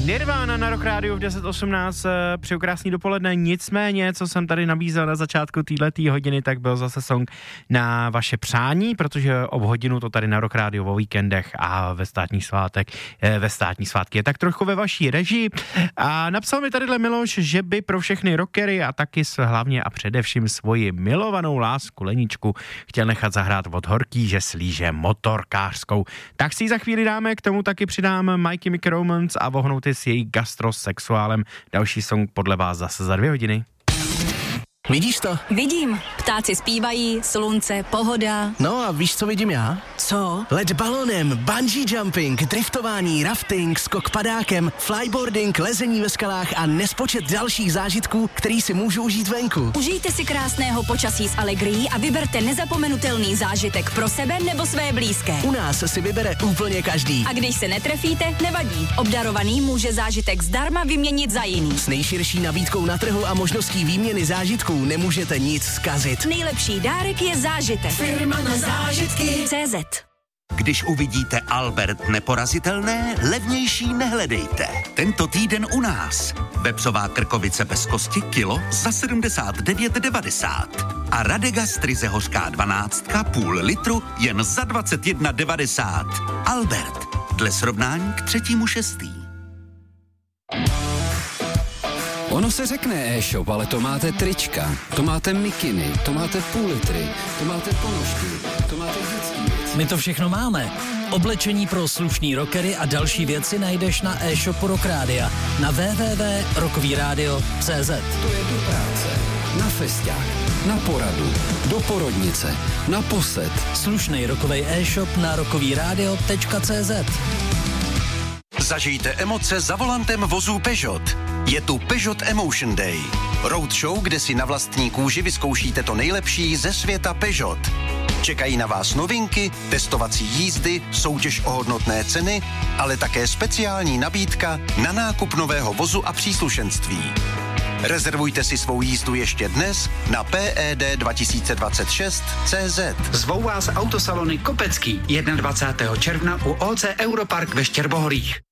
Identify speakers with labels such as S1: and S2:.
S1: Nirvana na Rock Rádiu v 10:18, přeju krásný dopoledne, nicméně, co jsem tady nabízel na začátku téhletý hodiny, tak byl zase song na vaše přání, protože ob hodinu to tady na Rock Rádiu o víkendech a ve státní svátky je tak trochu ve vaší režii. A napsal mi tadyhle Miloš, že by pro všechny rockery a taky hlavně a především svoji milovanou lásku Leničku chtěl nechat zahrát od Horký, že slíže motorkářskou. Tak si ji za chvíli dáme, k tomu taky přidám My Chemical Romance a vohnouty s její gastrosexuálem. Další song podle vás zase za 2 hodiny.
S2: Vidíš to?
S3: Vidím. Ptáci zpívají, slunce, pohoda.
S2: No a víš, co vidím já?
S3: Co?
S2: Let balonem, bungee jumping, driftování, rafting, skok padákem, flyboarding, lezení ve skalách a nespočet dalších zážitků, který si můžu užít venku.
S3: Užijte si krásného počasí s Allegrií a vyberte nezapomenutelný zážitek pro sebe nebo své blízké.
S2: U nás si vybere úplně každý.
S3: A když se netrefíte, nevadí. Obdarovaný může zážitek zdarma vyměnit za jiný.
S2: S nejširší nabídkou na trhu a možností výměny zážitků nemůžete nic zkazit.
S3: Nejlepší dárek je zážitek. Firma na zážitky. CZ.
S4: Když uvidíte Albert neporazitelné, levnější nehledejte. Tento týden u nás. Vepřová krkovice bez kosti kilo za 79,90. A Radegast ryze hořká 12 půl litru jen za 21,90. Albert. Dle srovnání k 3.6.
S5: Ono se řekne e-shop, ale to máte trička, to máte mikiny, to máte půl litry, to máte ponožky, to máte dětský věci.
S6: My to všechno máme. Oblečení pro slušný rockery a další věci najdeš na e-shopu Rock Rádia na www.rockyradio.cz.
S5: To je do práce, na festiák, na poradu, do porodnice, na posed.
S6: Slušnej rockovej e-shop na rockyradio.cz.
S4: Zažijte emoce za volantem vozů Peugeot. Je tu Peugeot Emotion Day. Roadshow, kde si na vlastní kůži vyzkoušíte to nejlepší ze světa Peugeot. Čekají na vás novinky, testovací jízdy, soutěž o hodnotné ceny, ale také speciální nabídka na nákup nového vozu a příslušenství. Rezervujte si svou jízdu ještě dnes na PED2026.cz.
S7: Zvou vás autosalony Kopecký 21. června u OC Europark ve Štěrbohorích.